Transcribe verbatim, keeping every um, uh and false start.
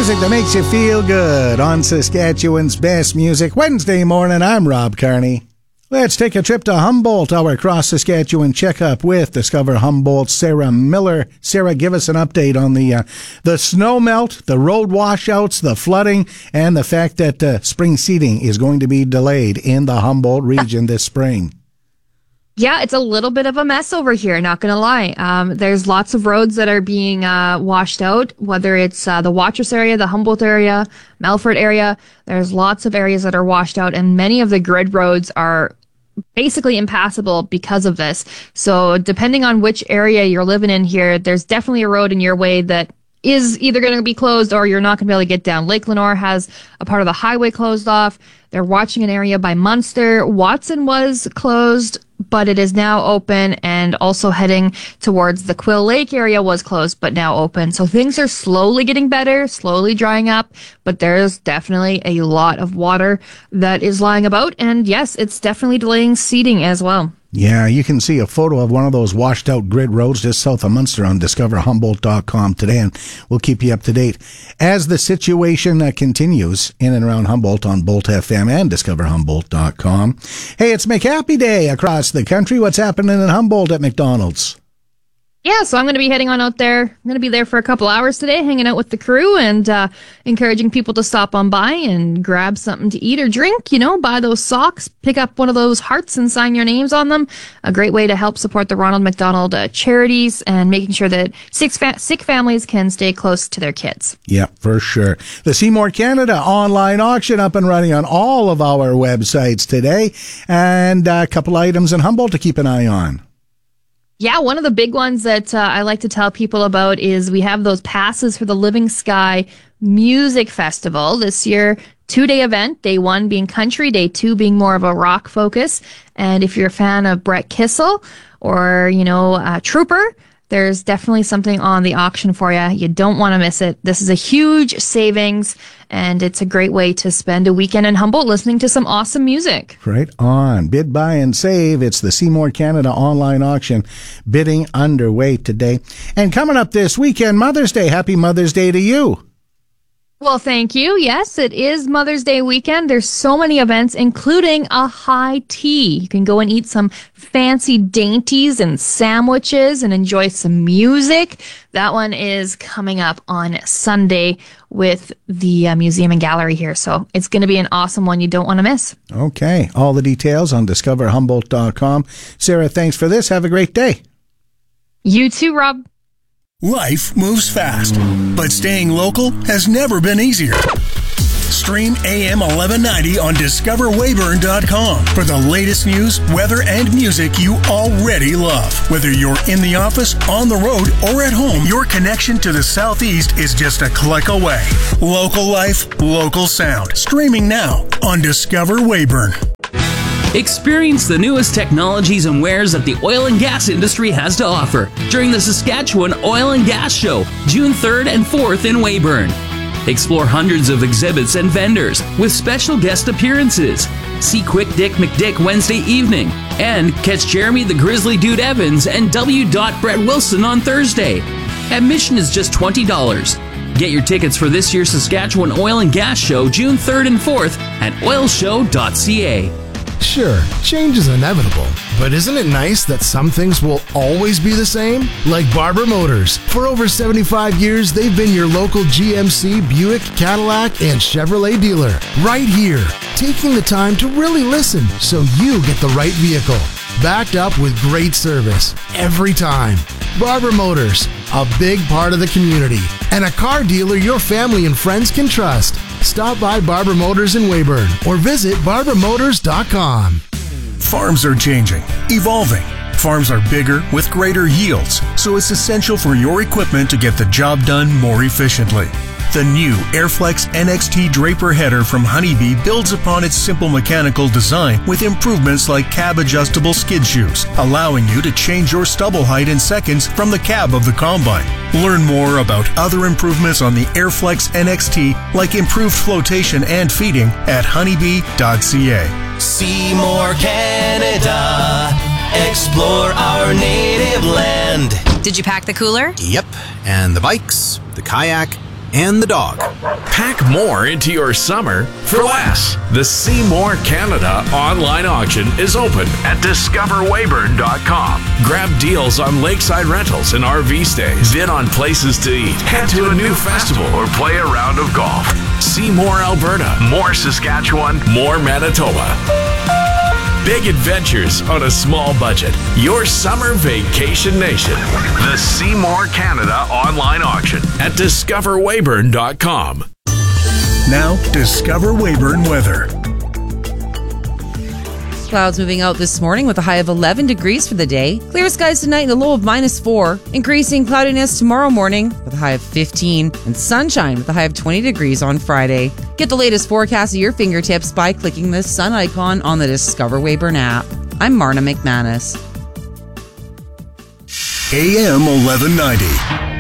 music that makes you feel good on Saskatchewan's best music. Wednesday morning, I'm Rob Carney. Let's take a trip to Humboldt, our cross-Saskatchewan checkup with Discover Humboldt's Sarah Miller. Sarah, give us an update on the uh, the snow melt, the road washouts, the flooding, and the fact that uh, spring seeding is going to be delayed in the Humboldt region this spring. Yeah, it's a little bit of a mess over here, not going to lie. Um, there's lots of roads that are being uh, washed out, whether it's uh, the Watrous area, the Humboldt area, Melfort area. There's lots of areas that are washed out, and many of the grid roads are basically impassable because of this. So depending on which area you're living in here, there's definitely a road in your way that is either going to be closed or you're not going to be able to get down. Lake Lenore has a part of the highway closed off. They're watching an area by Munster. Watson was closed, but it is now open, and also heading towards the Quill Lake area was closed, but now open. So things are slowly getting better, slowly drying up, but there's definitely a lot of water that is lying about. And yes, it's definitely delaying seeding as well. Yeah, you can see a photo of one of those washed out grid roads just south of Munster on discover humboldt dot com today, and we'll keep you up to date as the situation uh, continues in and around Humboldt on Bolt F M and discover humboldt dot com. Hey, it's McHappy Day across the country. What's happening in Humboldt at McDonald's? Yeah, so I'm going to be heading on out there. I'm going to be there for a couple hours today, hanging out with the crew and uh, encouraging people to stop on by and grab something to eat or drink, you know, buy those socks, pick up one of those hearts and sign your names on them. A great way to help support the Ronald McDonald uh, charities and making sure that sick, fa- sick families can stay close to their kids. Yeah, for sure. The Seymour Canada online auction up and running on all of our websites today, and a couple items in Humboldt to keep an eye on. Yeah, one of the big ones that uh, I like to tell people about is we have those passes for the Living Sky Music Festival this year. Two-day event, day one being country, day two being more of a rock focus. And if you're a fan of Brett Kissel or, you know, uh, Trooper, there's definitely something on the auction for you. You don't want to miss it. This is a huge savings, and it's a great way to spend a weekend in Humboldt listening to some awesome music. Right on. Bid, buy, and save. It's the Seymour Canada online auction. Bidding underway today. And coming up this weekend, Mother's Day. Happy Mother's Day to you. Well, thank you. Yes, it is Mother's Day weekend. There's so many events, including a high tea. You can go and eat some fancy dainties and sandwiches and enjoy some music. That one is coming up on Sunday with the uh, museum and gallery here. So it's going to be an awesome one you don't want to miss. Okay. All the details on discover humboldt dot com. Sarah, thanks for this. Have a great day. You too, Rob. Life moves fast, but staying local has never been easier. Stream A M eleven ninety on discover weyburn dot com for the latest news, weather, and music you already love. Whether you're in the office, on the road, or at home, your connection to the Southeast is just a click away. Local life, local sound. Streaming now on Discover Weyburn. Experience the newest technologies and wares that the oil and gas industry has to offer during the Saskatchewan Oil and Gas Show, June third and fourth in Weyburn. Explore hundreds of exhibits and vendors with special guest appearances. See Quick Dick McDick Wednesday evening and catch Jeremy the Grizzly Dude Evans and W. Brett Wilson on Thursday. Admission is just twenty dollars. Get your tickets for this year's Saskatchewan Oil and Gas Show, June third and fourth at oil show dot c a. Sure, change is inevitable, but isn't it nice that some things will always be the same? Like Barber Motors. For over seventy-five years, they've been your local G M C, Buick, Cadillac, and Chevrolet dealer. Right here, taking the time to really listen so you get the right vehicle. Backed up with great service every time. Barber Motors, a big part of the community, and a car dealer your family and friends can trust. Stop by Barber Motors in Weyburn or visit barber motors dot com. Farms are changing, evolving. Farms are bigger with greater yields, so it's essential for your equipment to get the job done more efficiently. The new Airflex N X T Draper header from Honeybee builds upon its simple mechanical design with improvements like cab-adjustable skid shoes, allowing you to change your stubble height in seconds from the cab of the combine. Learn more about other improvements on the Airflex N X T, like improved flotation and feeding, at honeybee dot c a. Seymour, Canada. Explore our native land. Did you pack the cooler? Yep, and the bikes, the kayak, and the dog. Pack more into your summer for less. The See More Canada online auction is open at discover weyburn dot com. Grab deals on lakeside rentals and R V stays, bid on places to eat, head to a new festival, or play a round of golf. See more Alberta, more Saskatchewan, more Manitoba. Big adventures on a small budget. Your summer vacation nation. The See More Canada online auction at discover weyburn dot com. Now, Discover Weyburn weather. Clouds moving out this morning with a high of eleven degrees for the day. Clear skies tonight and a low of minus four. Increasing cloudiness tomorrow morning with a high of fifteen. And sunshine with a high of twenty degrees on Friday. Get the latest forecast at your fingertips by clicking the sun icon on the Discover Weyburn app. I'm Marna McManus. A M eleven ninety.